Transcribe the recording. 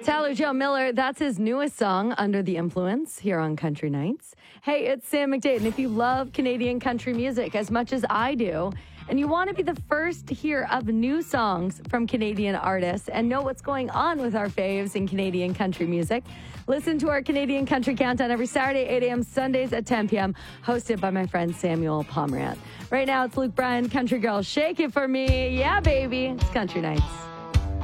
Tyler Joe Miller, that's his newest song, Under the Influence, here on Country Nights. Hey, it's Sam McDade, and if you love Canadian country music as much as I do, and you want to be the first to hear of new songs from Canadian artists and know what's going on with our faves in Canadian country music, listen to our Canadian Country Countdown every Saturday, 8 a.m., Sundays at 10 p.m., hosted by my friend Samuel Pomerant. Right now, it's Luke Bryan, Country Girl. Shake it for me. Yeah, baby. It's Country Nights.